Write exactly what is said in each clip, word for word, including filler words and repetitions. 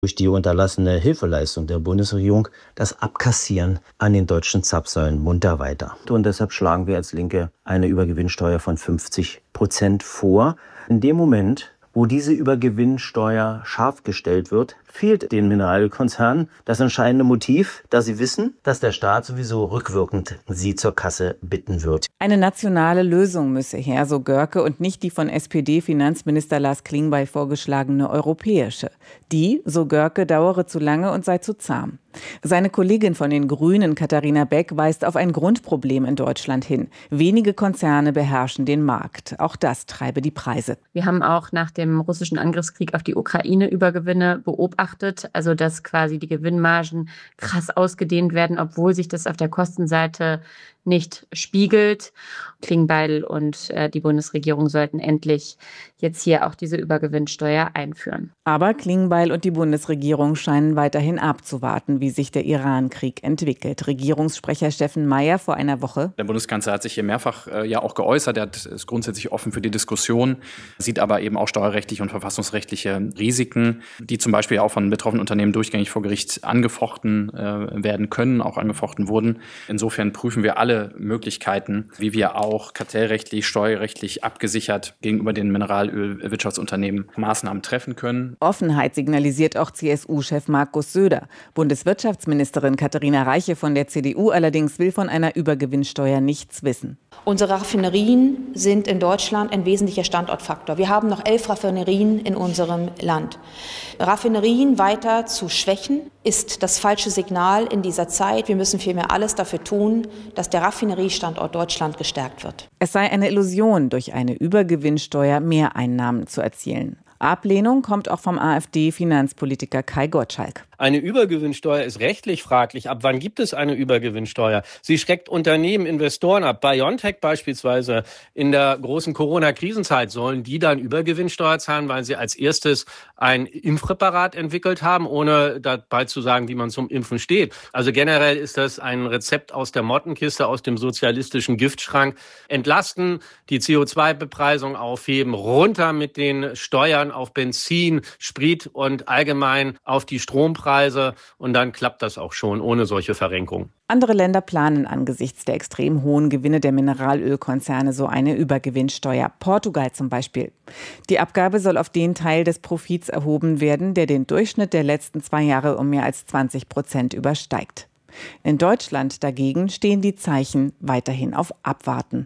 durch die unterlassene Hilfeleistung der Bundesregierung das Abkassieren an den deutschen Zapfsäulen munter weiter. Und deshalb schlagen wir als Linke eine Übergewinnsteuer von fünfzig Prozent vor. In dem Moment, wo diese Übergewinnsteuer scharf gestellt wird, fehlt den Mineralölkonzernen das entscheidende Motiv, da sie wissen, dass der Staat sowieso rückwirkend sie zur Kasse bitten wird. Eine nationale Lösung müsse her, so Görke, und nicht die von S P D-Finanzminister Lars Klingbeil vorgeschlagene europäische. Die, so Görke, dauere zu lange und sei zu zahm. Seine Kollegin von den Grünen, Katharina Beck, weist auf ein Grundproblem in Deutschland hin. Wenige Konzerne beherrschen den Markt. Auch das treibe die Preise. Wir haben auch nach dem russischen Angriffskrieg auf die Ukraine Übergewinne beobachtet, also dass quasi die Gewinnmargen krass ausgedehnt werden, obwohl sich das auf der Kostenseite nicht spiegelt. Klingbeil und äh, die Bundesregierung sollten endlich jetzt hier auch diese Übergewinnsteuer einführen. Aber Klingbeil und die Bundesregierung scheinen weiterhin abzuwarten, wie sich der Iran-Krieg entwickelt. Regierungssprecher Steffen Mayer vor einer Woche. Der Bundeskanzler hat sich hier mehrfach äh, ja auch geäußert. Er hat, ist grundsätzlich offen für die Diskussion, sieht aber eben auch steuerrechtliche und verfassungsrechtliche Risiken, die zum Beispiel auch von betroffenen Unternehmen durchgängig vor Gericht angefochten äh, werden können, auch angefochten wurden. Insofern prüfen wir alle Möglichkeiten, wie wir auch kartellrechtlich, steuerrechtlich abgesichert gegenüber den Mineralölwirtschaftsunternehmen Maßnahmen treffen können. Offenheit signalisiert auch C S U-Chef Markus Söder. Bundeswirtschaftsministerin Katharina Reiche von der C D U allerdings will von einer Übergewinnsteuer nichts wissen. Unsere Raffinerien sind in Deutschland ein wesentlicher Standortfaktor. Wir haben noch elf Raffinerien in unserem Land. Raffinerien weiter zu schwächen, ist das falsche Signal in dieser Zeit. Wir müssen vielmehr alles dafür tun, dass der Raffineriestandort Deutschland gestärkt wird. Es sei eine Illusion, durch eine Übergewinnsteuer Mehreinnahmen zu erzielen. Ablehnung kommt auch vom AfD-Finanzpolitiker Kai Gottschalk. Eine Übergewinnsteuer ist rechtlich fraglich. Ab wann gibt es eine Übergewinnsteuer? Sie schreckt Unternehmen, Investoren ab. BioNTech beispielsweise in der großen Corona-Krisenzeit, sollen die dann Übergewinnsteuer zahlen, weil sie als erstes ein Impfpräparat entwickelt haben, ohne dabei zu sagen, wie man zum Impfen steht. Also generell ist das ein Rezept aus der Mottenkiste, aus dem sozialistischen Giftschrank. Entlasten, die C O zwei Bepreisung aufheben, runter mit den Steuern auf Benzin, Sprit und allgemein auf die Strompreise. Und dann klappt das auch schon ohne solche Verrenkung. Andere Länder planen angesichts der extrem hohen Gewinne der Mineralölkonzerne so eine Übergewinnsteuer. Portugal zum Beispiel. Die Abgabe soll auf den Teil des Profits erhoben werden, der den Durchschnitt der letzten zwei Jahre um mehr als zwanzig Prozent übersteigt. In Deutschland dagegen stehen die Zeichen weiterhin auf Abwarten.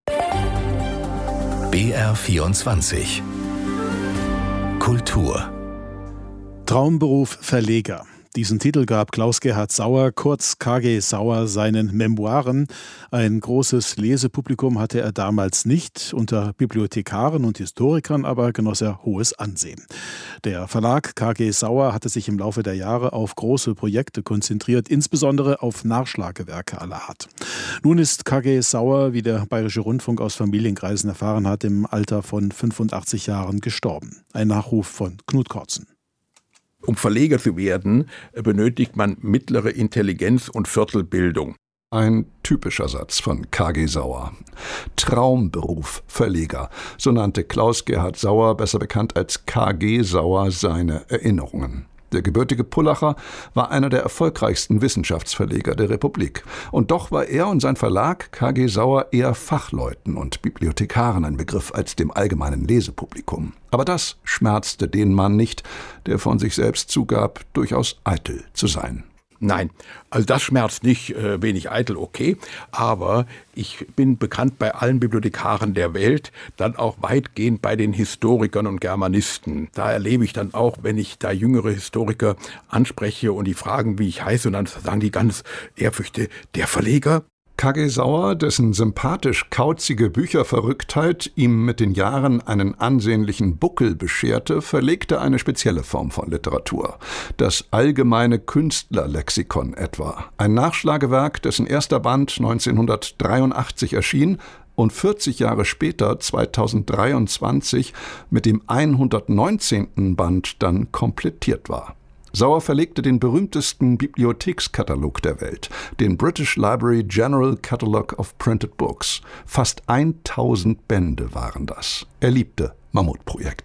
B R vierundzwanzig Kultur. Traumberuf Verleger. Diesen Titel gab Klaus-Gerhard Sauer, kurz K G Sauer, seinen Memoiren. Ein großes Lesepublikum hatte er damals nicht. Unter Bibliothekaren und Historikern aber genoss er hohes Ansehen. Der Verlag K G Sauer hatte sich im Laufe der Jahre auf große Projekte konzentriert, insbesondere auf Nachschlagewerke aller Art. Nun ist K G Sauer, wie der Bayerische Rundfunk aus Familienkreisen erfahren hat, im Alter von fünfundachtzig Jahren gestorben. Ein Nachruf von Knut Kortzen. Um Verleger zu werden, benötigt man mittlere Intelligenz und Viertelbildung. Ein typischer Satz von K G Sauer. Traumberuf Verleger. So nannte Klaus-Gerhard Sauer, besser bekannt als K G Sauer, seine Erinnerungen. Der gebürtige Pullacher war einer der erfolgreichsten Wissenschaftsverleger der Republik. Und doch war er und sein Verlag K G Sauer eher Fachleuten und Bibliothekaren ein Begriff als dem allgemeinen Lesepublikum. Aber das schmerzte den Mann nicht, der von sich selbst zugab, durchaus eitel zu sein. Nein, also das schmerzt nicht, äh, wenig eitel, okay, aber ich bin bekannt bei allen Bibliothekaren der Welt, dann auch weitgehend bei den Historikern und Germanisten. Da erlebe ich dann auch, wenn ich da jüngere Historiker anspreche und die fragen, wie ich heiße, und dann sagen die ganz ehrfürchtig, der Verleger. K G Sauer, dessen sympathisch-kauzige Bücherverrücktheit ihm mit den Jahren einen ansehnlichen Buckel bescherte, verlegte eine spezielle Form von Literatur. Das allgemeine Künstlerlexikon etwa. Ein Nachschlagewerk, dessen erster Band neunzehnhundertdreiundachtzig erschien und vierzig Jahre später, zweitausenddreiundzwanzig, mit dem hundertneunzehnten Band dann komplettiert war. Sauer verlegte den berühmtesten Bibliothekskatalog der Welt, den British Library General Catalogue of Printed Books. Fast tausend Bände waren das. Er liebte Mammutprojekte.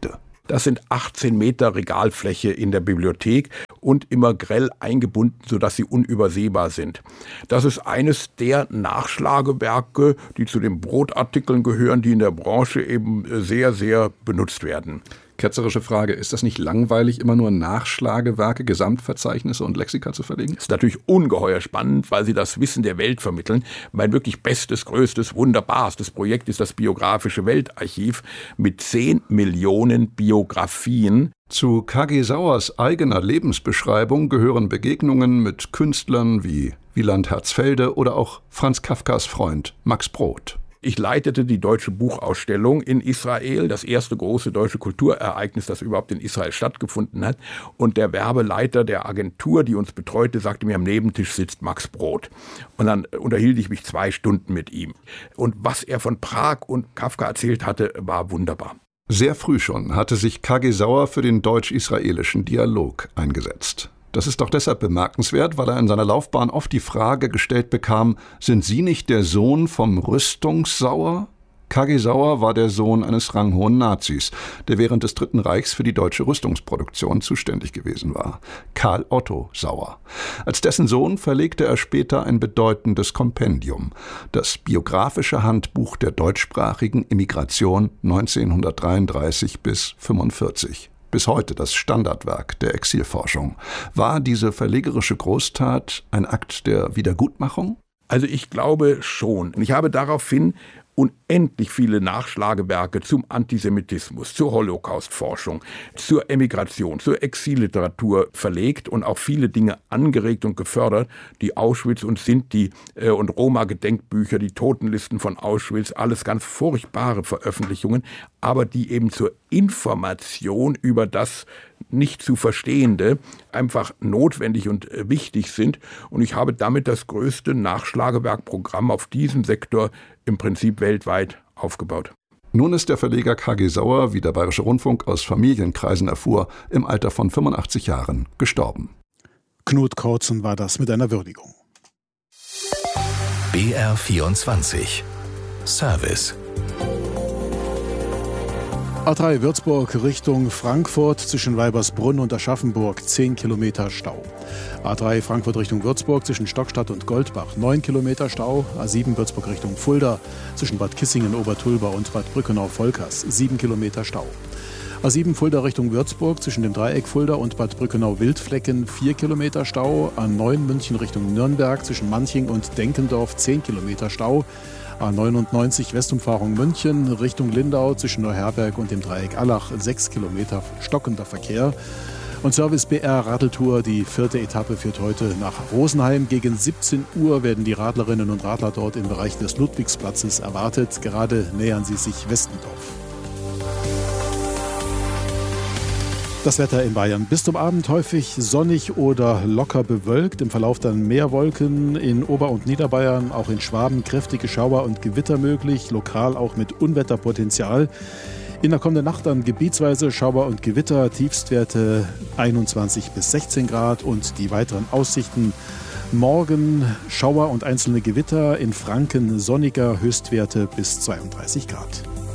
Das sind achtzehn Meter Regalfläche in der Bibliothek und immer grell eingebunden, sodass sie unübersehbar sind. Das ist eines der Nachschlagewerke, die zu den Brotartikeln gehören, die in der Branche eben sehr, sehr benutzt werden. Ketzerische Frage, ist das nicht langweilig, immer nur Nachschlagewerke, Gesamtverzeichnisse und Lexika zu verlegen? Das ist natürlich ungeheuer spannend, weil sie das Wissen der Welt vermitteln. Mein wirklich bestes, größtes, wunderbarstes Projekt ist das Biografische Weltarchiv mit zehn Millionen Biografien. Zu K G Sauers eigener Lebensbeschreibung gehören Begegnungen mit Künstlern wie Wieland Herzfelde oder auch Franz Kafkas Freund Max Brod. Ich leitete die Deutsche Buchausstellung in Israel, das erste große deutsche Kulturereignis, das überhaupt in Israel stattgefunden hat. Und der Werbeleiter der Agentur, die uns betreute, sagte mir, am Nebentisch sitzt Max Brod. Und dann unterhielt ich mich zwei Stunden mit ihm. Und was er von Prag und Kafka erzählt hatte, war wunderbar. Sehr früh schon hatte sich K G Sauer für den deutsch-israelischen Dialog eingesetzt. Das ist doch deshalb bemerkenswert, weil er in seiner Laufbahn oft die Frage gestellt bekam, sind Sie nicht der Sohn vom Rüstungssauer? K G Sauer war der Sohn eines ranghohen Nazis, der während des Dritten Reichs für die deutsche Rüstungsproduktion zuständig gewesen war. Karl Otto Sauer. Als dessen Sohn verlegte er später ein bedeutendes Kompendium, das biografische Handbuch der deutschsprachigen Emigration neunzehnhundertdreiunddreißig bis fünfundvierzig. Bis heute das Standardwerk der Exilforschung. War diese verlegerische Großtat ein Akt der Wiedergutmachung? Also ich glaube schon. Ich habe daraufhin unendlich viele Nachschlagewerke zum Antisemitismus, zur Holocaustforschung, zur Emigration, zur Exilliteratur verlegt und auch viele Dinge angeregt und gefördert, die Auschwitz und Sinti äh, und Roma-Gedenkbücher, die Totenlisten von Auschwitz, alles ganz furchtbare Veröffentlichungen, aber die eben zur Information über das nicht zu Verstehende einfach notwendig und äh, wichtig sind. Und ich habe damit das größte Nachschlagewerkprogramm auf diesem Sektor im Prinzip weltweit aufgebaut. Nun ist der Verleger K G Sauer, wie der Bayerische Rundfunk aus Familienkreisen erfuhr, im Alter von fünfundachtzig Jahren gestorben. Knut Kortzen war das mit einer Würdigung. B R vierundzwanzig Service. A drei Würzburg Richtung Frankfurt zwischen Weibersbrunn und Aschaffenburg zehn Kilometer Stau. A drei Frankfurt Richtung Würzburg zwischen Stockstadt und Goldbach neun Kilometer Stau. A sieben Würzburg Richtung Fulda zwischen Bad Kissingen, Obertulba und Bad Brückenau-Volkers sieben Kilometer Stau. A sieben Fulda Richtung Würzburg zwischen dem Dreieck Fulda und Bad Brückenau-Wildflecken vier Kilometer Stau. A neun München Richtung Nürnberg zwischen Manching und Denkendorf zehn Kilometer Stau. A neunundneunzig Westumfahrung München Richtung Lindau zwischen Neuherberg und dem Dreieck Allach sechs Kilometer stockender Verkehr. Und Service B R Radeltour, die vierte Etappe führt heute nach Rosenheim. Gegen siebzehn Uhr werden die Radlerinnen und Radler dort im Bereich des Ludwigsplatzes erwartet. Gerade nähern sie sich Westendorf. Das Wetter in Bayern. Bis zum Abend häufig sonnig oder locker bewölkt. Im Verlauf dann mehr Wolken in Ober- und Niederbayern. Auch in Schwaben kräftige Schauer und Gewitter möglich. Lokal auch mit Unwetterpotenzial. In der kommenden Nacht dann gebietsweise Schauer und Gewitter. Tiefstwerte einundzwanzig bis sechzehn Grad. Und die weiteren Aussichten. Morgen Schauer und einzelne Gewitter. In Franken sonniger, Höchstwerte bis zweiunddreißig Grad.